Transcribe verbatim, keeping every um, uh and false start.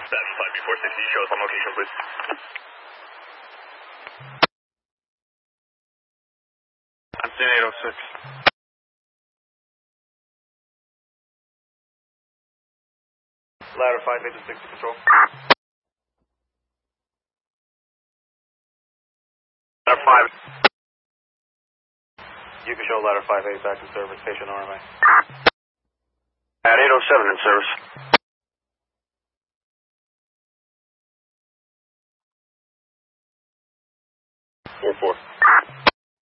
Diamond five before sixty, show us on location, please. I'm seeing eight oh six. Ladder five, eight to six to control. Ladder five. You can show ladder five eight back to service, station R M A. At eight oh seven in service.